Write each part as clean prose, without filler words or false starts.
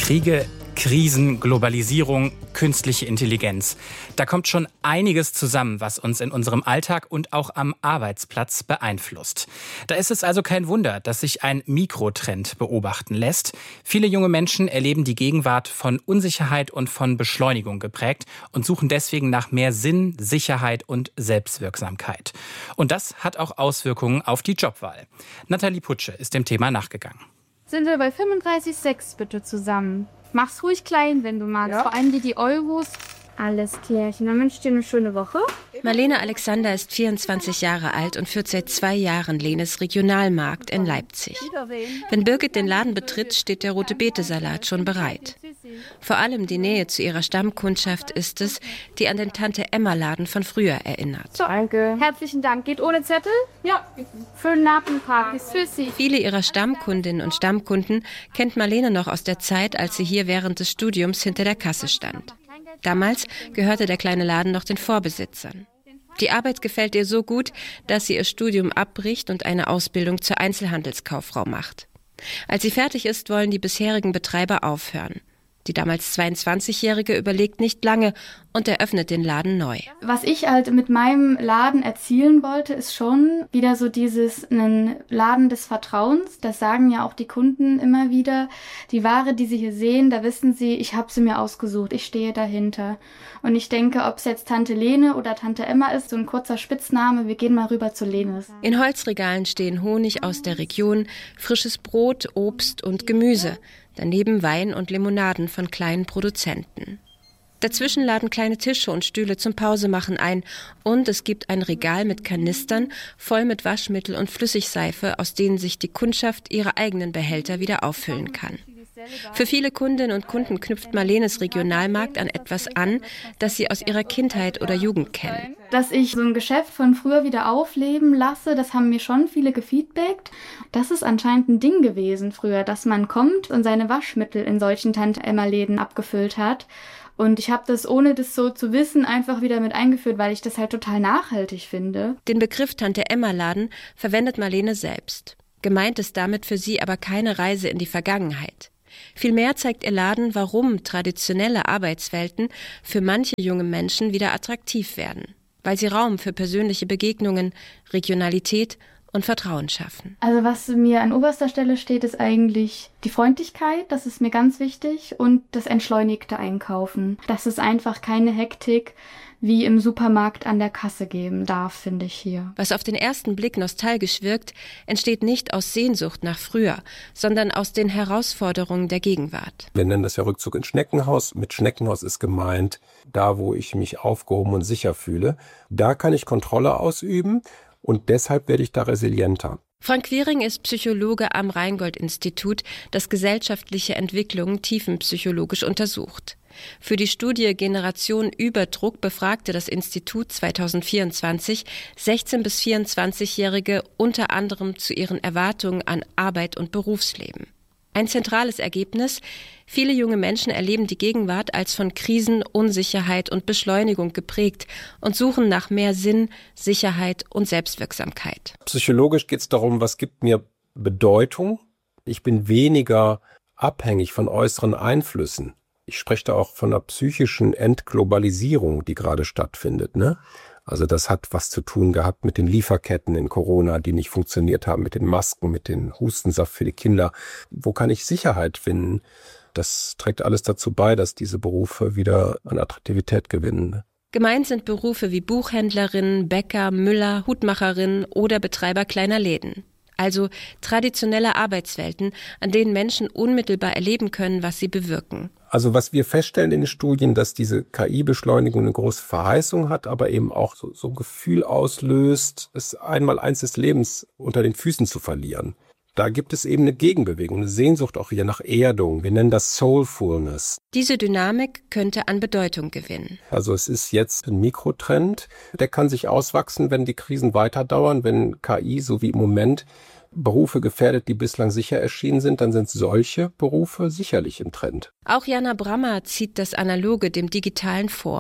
Kriege, Krisen, Globalisierung, künstliche Intelligenz. Da kommt schon einiges zusammen, was uns in unserem Alltag und auch am Arbeitsplatz beeinflusst. Da ist es also kein Wunder, dass sich ein Mikrotrend beobachten lässt. Viele junge Menschen erleben die Gegenwart von Unsicherheit und von Beschleunigung geprägt und suchen deswegen nach mehr Sinn, Sicherheit und Selbstwirksamkeit. Und das hat auch Auswirkungen auf die Jobwahl. Nathalie Putsche ist dem Thema nachgegangen. Sind wir bei 35,6 bitte zusammen. Mach's ruhig klein, wenn du magst. Ja. Vor allem die Euros. Alles klärchen. Dann wünsche ich dir eine schöne Woche. Marlene Alexander ist 24 Jahre alt und führt seit 2 Jahren Lenes Regionalmarkt in Leipzig. Wenn Birgit den Laden betritt, steht der Rote-Beete-Salat schon bereit. Vor allem die Nähe zu ihrer Stammkundschaft ist es, die an den Tante-Emma-Laden von früher erinnert. So, danke. Herzlichen Dank. Geht ohne Zettel? Ja. Für den Nappenpark ist für Sie. Viele ihrer Stammkundinnen und Stammkunden kennt Marlene noch aus der Zeit, als sie hier während des Studiums hinter der Kasse stand. Damals gehörte der kleine Laden noch den Vorbesitzern. Die Arbeit gefällt ihr so gut, dass sie ihr Studium abbricht und eine Ausbildung zur Einzelhandelskauffrau macht. Als sie fertig ist, wollen die bisherigen Betreiber aufhören. Die damals 22-Jährige überlegt nicht lange und eröffnet den Laden neu. Was ich halt mit meinem Laden erzielen wollte, ist schon wieder so einen Laden des Vertrauens. Das sagen ja auch die Kunden immer wieder. Die Ware, die sie hier sehen, da wissen sie, ich habe sie mir ausgesucht, ich stehe dahinter. Und ich denke, ob es jetzt Tante Lene oder Tante Emma ist, so ein kurzer Spitzname, wir gehen mal rüber zu Lenes. In Holzregalen stehen Honig aus der Region, frisches Brot, Obst und Gemüse. Daneben Wein und Limonaden von kleinen Produzenten. Dazwischen laden kleine Tische und Stühle zum Pausemachen ein und es gibt ein Regal mit Kanistern voll mit Waschmittel und Flüssigseife, aus denen sich die Kundschaft ihre eigenen Behälter wieder auffüllen kann. Für viele Kundinnen und Kunden knüpft Marlenes Regionalmarkt an etwas an, das sie aus ihrer Kindheit oder Jugend kennen. Dass ich so ein Geschäft von früher wieder aufleben lasse, das haben mir schon viele gefeedbackt. Das ist anscheinend ein Ding gewesen früher, dass man kommt und seine Waschmittel in solchen Tante-Emma-Läden abgefüllt hat. Und ich habe das, ohne das so zu wissen, einfach wieder mit eingeführt, weil ich das halt total nachhaltig finde. Den Begriff Tante-Emma-Laden verwendet Marlene selbst. Gemeint ist damit für sie aber keine Reise in die Vergangenheit. Vielmehr zeigt ihr Laden, warum traditionelle Arbeitswelten für manche junge Menschen wieder attraktiv werden. Weil sie Raum für persönliche Begegnungen, Regionalität und Vertrauen schaffen. Also was mir an oberster Stelle steht, ist eigentlich die Freundlichkeit, das ist mir ganz wichtig, und das entschleunigte Einkaufen. Dass es einfach keine Hektik wie im Supermarkt an der Kasse geben darf, finde ich hier. Was auf den ersten Blick nostalgisch wirkt, entsteht nicht aus Sehnsucht nach früher, sondern aus den Herausforderungen der Gegenwart. Wir nennen das ja Rückzug ins Schneckenhaus. Mit Schneckenhaus ist gemeint, da wo ich mich aufgehoben und sicher fühle, da kann ich Kontrolle ausüben. Und deshalb werde ich da resilienter. Frank Quiring ist Psychologe am Rheingold-Institut, das gesellschaftliche Entwicklungen tiefenpsychologisch untersucht. Für die Studie Generation Überdruck befragte das Institut 2024 16- bis 24-Jährige unter anderem zu ihren Erwartungen an Arbeit und Berufsleben. Ein zentrales Ergebnis: Viele junge Menschen erleben die Gegenwart als von Krisen, Unsicherheit und Beschleunigung geprägt und suchen nach mehr Sinn, Sicherheit und Selbstwirksamkeit. Psychologisch geht es darum, was gibt mir Bedeutung. Ich bin weniger abhängig von äußeren Einflüssen. Ich spreche da auch von einer psychischen Entglobalisierung, die gerade stattfindet, ne? Also das hat was zu tun gehabt mit den Lieferketten in Corona, die nicht funktioniert haben, mit den Masken, mit dem Hustensaft für die Kinder. Wo kann ich Sicherheit finden? Das trägt alles dazu bei, dass diese Berufe wieder an Attraktivität gewinnen. Gemeint sind Berufe wie Buchhändlerinnen, Bäcker, Müller, Hutmacherinnen oder Betreiber kleiner Läden. Also traditionelle Arbeitswelten, an denen Menschen unmittelbar erleben können, was sie bewirken. Also was wir feststellen in den Studien, dass diese KI-Beschleunigung eine große Verheißung hat, aber eben auch so ein Gefühl auslöst, es einmaleins des Lebens unter den Füßen zu verlieren. Da gibt es eben eine Gegenbewegung, eine Sehnsucht auch wieder nach Erdung. Wir nennen das Soulfulness. Diese Dynamik könnte an Bedeutung gewinnen. Also es ist jetzt ein Mikrotrend, der kann sich auswachsen, wenn die Krisen weiterdauern, wenn KI, so wie im Moment, Berufe gefährdet, die bislang sicher erschienen sind, dann sind solche Berufe sicherlich im Trend. Auch Jana Brammer zieht das Analoge dem Digitalen vor.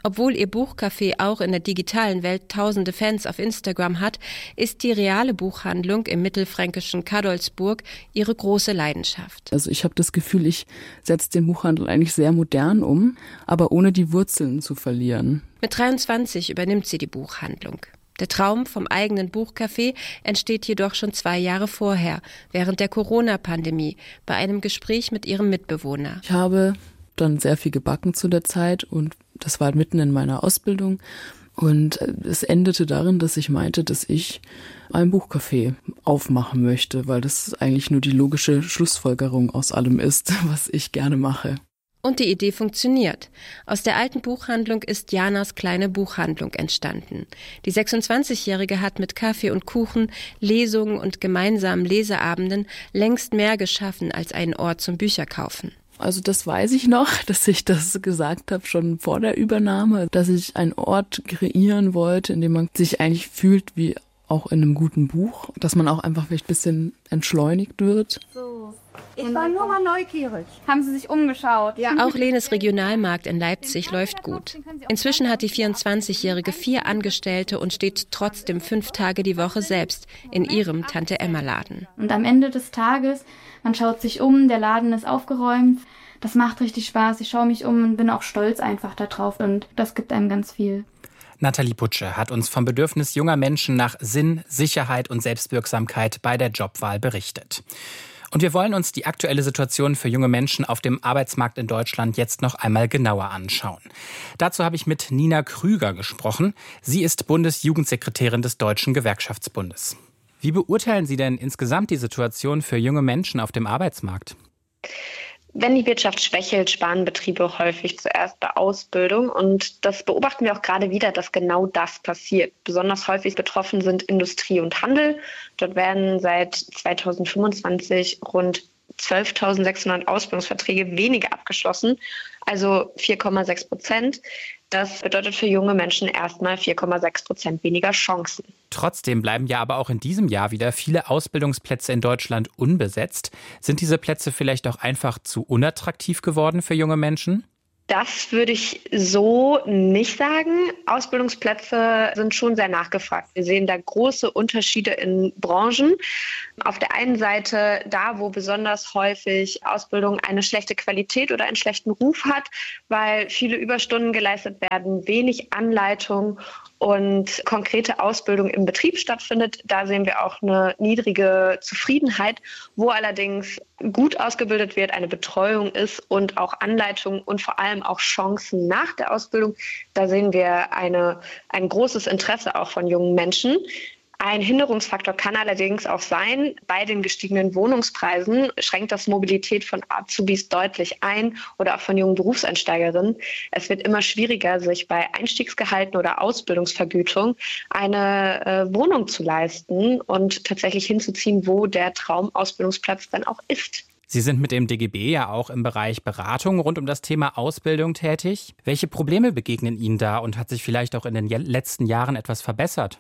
Obwohl ihr Buchcafé auch in der digitalen Welt tausende Fans auf Instagram hat, ist die reale Buchhandlung im mittelfränkischen Cadolzburg ihre große Leidenschaft. Also ich habe das Gefühl, ich setze den Buchhandel eigentlich sehr modern um, aber ohne die Wurzeln zu verlieren. Mit 23 übernimmt sie die Buchhandlung. Der Traum vom eigenen Buchcafé entsteht jedoch schon 2 Jahre vorher, während der Corona-Pandemie, bei einem Gespräch mit ihrem Mitbewohner. Ich habe dann sehr viel gebacken zu der Zeit und das war mitten in meiner Ausbildung. Und es endete darin, dass ich meinte, dass ich ein Buchcafé aufmachen möchte, weil das eigentlich nur die logische Schlussfolgerung aus allem ist, was ich gerne mache. Und die Idee funktioniert. Aus der alten Buchhandlung ist Janas kleine Buchhandlung entstanden. Die 26-Jährige hat mit Kaffee und Kuchen, Lesungen und gemeinsamen Leseabenden längst mehr geschaffen als einen Ort zum Bücherkaufen. Also das weiß ich noch, dass ich das gesagt habe schon vor der Übernahme, dass ich einen Ort kreieren wollte, in dem man sich eigentlich fühlt wie auch in einem guten Buch, dass man auch einfach vielleicht ein bisschen entschleunigt wird. So. Ich war nur mal neugierig. Haben Sie sich umgeschaut? Ja. Auch Lenes Regionalmarkt in Leipzig läuft gut. Inzwischen hat die 24-Jährige 4 Angestellte und steht trotzdem 5 Tage die Woche selbst in ihrem Tante-Emma-Laden. Und am Ende des Tages, man schaut sich um, der Laden ist aufgeräumt. Das macht richtig Spaß. Ich schaue mich um und bin auch stolz einfach darauf. Und das gibt einem ganz viel. Nathalie Putsche hat uns vom Bedürfnis junger Menschen nach Sinn, Sicherheit und Selbstwirksamkeit bei der Jobwahl berichtet. Und wir wollen uns die aktuelle Situation für junge Menschen auf dem Arbeitsmarkt in Deutschland jetzt noch einmal genauer anschauen. Dazu habe ich mit Nina Krüger gesprochen. Sie ist Bundesjugendsekretärin des Deutschen Gewerkschaftsbundes. Wie beurteilen Sie denn insgesamt die Situation für junge Menschen auf dem Arbeitsmarkt? Wenn die Wirtschaft schwächelt, sparen Betriebe häufig zuerst bei Ausbildung. Und das beobachten wir auch gerade wieder, dass genau das passiert. Besonders häufig betroffen sind Industrie und Handel. Dort werden seit 2025 rund 12.600 Ausbildungsverträge weniger abgeschlossen, also 4,6%. Das bedeutet für junge Menschen erstmal 4,6% weniger Chancen. Trotzdem bleiben ja aber auch in diesem Jahr wieder viele Ausbildungsplätze in Deutschland unbesetzt. Sind diese Plätze vielleicht auch einfach zu unattraktiv geworden für junge Menschen? Das würde ich so nicht sagen. Ausbildungsplätze sind schon sehr nachgefragt. Wir sehen da große Unterschiede in Branchen. Auf der einen Seite da, wo besonders häufig Ausbildung eine schlechte Qualität oder einen schlechten Ruf hat, weil viele Überstunden geleistet werden, wenig Anleitung und konkrete Ausbildung im Betrieb stattfindet. Da sehen wir auch eine niedrige Zufriedenheit, wo allerdings gut ausgebildet wird, eine Betreuung ist und auch Anleitung und vor allem auch Chancen nach der Ausbildung. Da sehen wir ein großes Interesse auch von jungen Menschen. Ein Hinderungsfaktor kann allerdings auch sein, bei den gestiegenen Wohnungspreisen schränkt das Mobilität von Azubis deutlich ein oder auch von jungen Berufseinsteigerinnen. Es wird immer schwieriger, sich bei Einstiegsgehalten oder Ausbildungsvergütung eine Wohnung zu leisten und tatsächlich hinzuziehen, wo der Traumausbildungsplatz dann auch ist. Sie sind mit dem DGB ja auch im Bereich Beratung rund um das Thema Ausbildung tätig. Welche Probleme begegnen Ihnen da und hat sich vielleicht auch in den letzten Jahren etwas verbessert?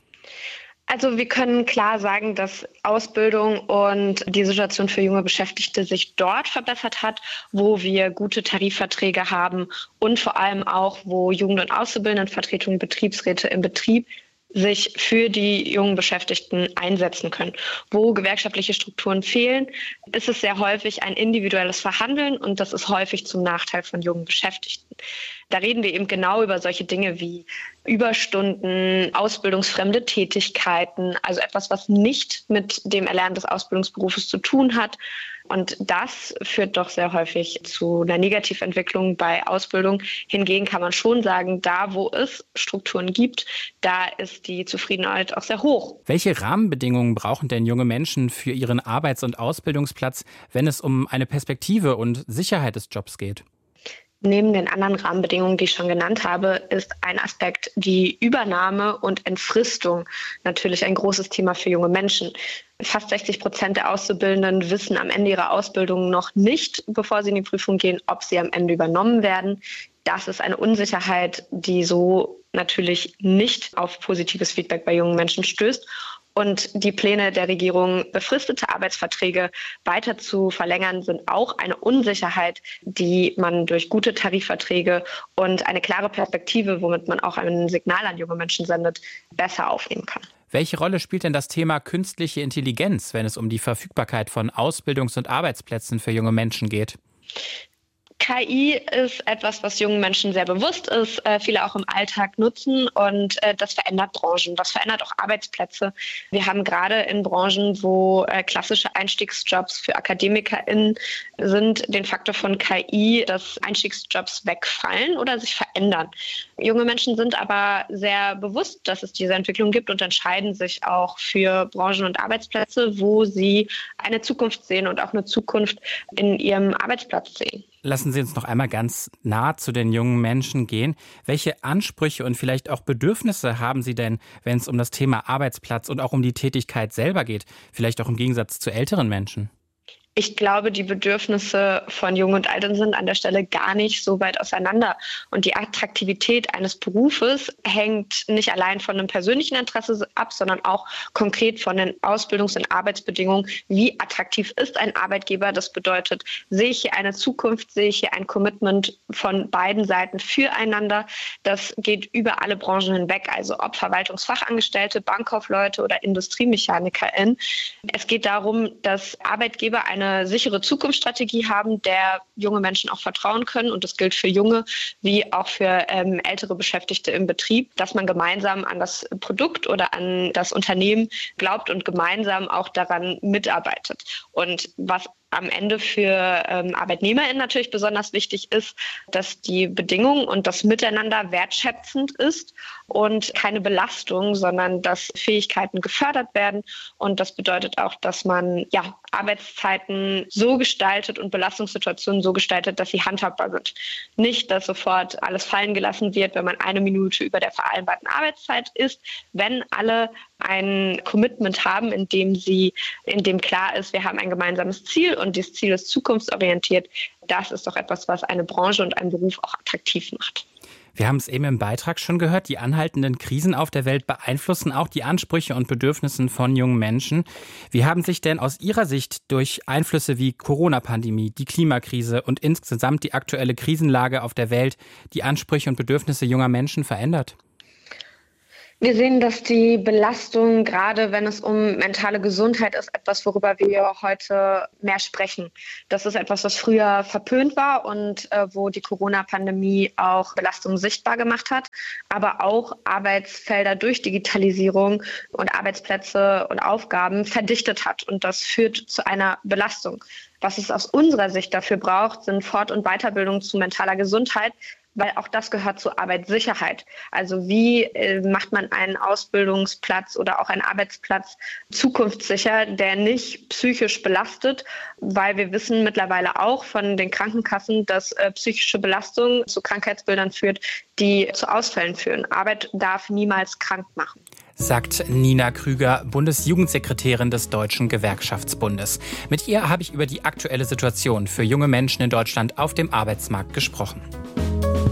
Also wir können klar sagen, dass Ausbildung und die Situation für junge Beschäftigte sich dort verbessert hat, wo wir gute Tarifverträge haben und vor allem auch, wo Jugend- und Auszubildendenvertretungen, Betriebsräte im Betrieb sich für die jungen Beschäftigten einsetzen können. Wo gewerkschaftliche Strukturen fehlen, ist es sehr häufig ein individuelles Verhandeln und das ist häufig zum Nachteil von jungen Beschäftigten. Da reden wir eben genau über solche Dinge wie Überstunden, ausbildungsfremde Tätigkeiten, also etwas, was nicht mit dem Erlernen des Ausbildungsberufes zu tun hat. Und das führt doch sehr häufig zu einer Negativentwicklung bei Ausbildung. Hingegen kann man schon sagen, da wo es Strukturen gibt, da ist die Zufriedenheit auch sehr hoch. Welche Rahmenbedingungen brauchen denn junge Menschen für ihren Arbeits- und Ausbildungsplatz, wenn es um eine Perspektive und Sicherheit des Jobs geht? Neben den anderen Rahmenbedingungen, die ich schon genannt habe, ist ein Aspekt die Übernahme und Entfristung natürlich ein großes Thema für junge Menschen. Fast 60% der Auszubildenden wissen am Ende ihrer Ausbildung noch nicht, bevor sie in die Prüfung gehen, ob sie am Ende übernommen werden. Das ist eine Unsicherheit, die so natürlich nicht auf positives Feedback bei jungen Menschen stößt. Und die Pläne der Regierung, befristete Arbeitsverträge weiter zu verlängern, sind auch eine Unsicherheit, die man durch gute Tarifverträge und eine klare Perspektive, womit man auch ein Signal an junge Menschen sendet, besser aufnehmen kann. Welche Rolle spielt denn das Thema künstliche Intelligenz, wenn es um die Verfügbarkeit von Ausbildungs- und Arbeitsplätzen für junge Menschen geht? KI ist etwas, was jungen Menschen sehr bewusst ist, viele auch im Alltag nutzen und das verändert Branchen, das verändert auch Arbeitsplätze. Wir haben gerade in Branchen, wo klassische Einstiegsjobs für AkademikerInnen sind, den Faktor von KI, dass Einstiegsjobs wegfallen oder sich verändern. Junge Menschen sind aber sehr bewusst, dass es diese Entwicklung gibt und entscheiden sich auch für Branchen und Arbeitsplätze, wo sie eine Zukunft sehen und auch eine Zukunft in ihrem Arbeitsplatz sehen. Lassen Sie uns noch einmal ganz nah zu den jungen Menschen gehen. Welche Ansprüche und vielleicht auch Bedürfnisse haben Sie denn, wenn es um das Thema Arbeitsplatz und auch um die Tätigkeit selber geht? Vielleicht auch im Gegensatz zu älteren Menschen? Ich glaube, die Bedürfnisse von Jungen und Alten sind an der Stelle gar nicht so weit auseinander. Und die Attraktivität eines Berufes hängt nicht allein von einem persönlichen Interesse ab, sondern auch konkret von den Ausbildungs- und Arbeitsbedingungen. Wie attraktiv ist ein Arbeitgeber? Das bedeutet, sehe ich hier eine Zukunft, sehe ich hier ein Commitment von beiden Seiten füreinander. Das geht über alle Branchen hinweg, also ob Verwaltungsfachangestellte, Bankkaufleute oder IndustriemechanikerInnen. Es geht darum, dass Arbeitgeber eine sichere Zukunftsstrategie haben, der junge Menschen auch vertrauen können. Und das gilt für junge wie auch für ältere Beschäftigte im Betrieb, dass man gemeinsam an das Produkt oder an das Unternehmen glaubt und gemeinsam auch daran mitarbeitet. Und was am Ende für ArbeitnehmerInnen natürlich besonders wichtig ist, dass die Bedingungen und das Miteinander wertschätzend ist und keine Belastung, sondern dass Fähigkeiten gefördert werden. Und das bedeutet auch, dass man Arbeitszeiten so gestaltet und Belastungssituationen so gestaltet, dass sie handhabbar sind. Nicht, dass sofort alles fallen gelassen wird, wenn man 1 Minute über der vereinbarten Arbeitszeit ist, wenn alle ein Commitment haben, in dem klar ist, wir haben ein gemeinsames Ziel und dieses Ziel ist zukunftsorientiert. Das ist doch etwas, was eine Branche und einen Beruf auch attraktiv macht. Wir haben es eben im Beitrag schon gehört, die anhaltenden Krisen auf der Welt beeinflussen auch die Ansprüche und Bedürfnisse von jungen Menschen. Wie haben sich denn aus Ihrer Sicht durch Einflüsse wie Corona-Pandemie, die Klimakrise und insgesamt die aktuelle Krisenlage auf der Welt die Ansprüche und Bedürfnisse junger Menschen verändert? Wir sehen, dass die Belastung, gerade wenn es um mentale Gesundheit ist, etwas, worüber wir heute mehr sprechen. Das ist etwas, was früher verpönt war und wo die Corona-Pandemie auch Belastung sichtbar gemacht hat, aber auch Arbeitsfelder durch Digitalisierung und Arbeitsplätze und Aufgaben verdichtet hat. Und das führt zu einer Belastung. Was es aus unserer Sicht dafür braucht, sind Fort- und Weiterbildung zu mentaler Gesundheit, weil auch das gehört zur Arbeitssicherheit. Also wie macht man einen Ausbildungsplatz oder auch einen Arbeitsplatz zukunftssicher, der nicht psychisch belastet, weil wir wissen mittlerweile auch von den Krankenkassen, dass psychische Belastung zu Krankheitsbildern führt, die zu Ausfällen führen. Arbeit darf niemals krank machen. Sagt Nina Krüger, Bundesjugendsekretärin des Deutschen Gewerkschaftsbundes. Mit ihr habe ich über die aktuelle Situation für junge Menschen in Deutschland auf dem Arbeitsmarkt gesprochen.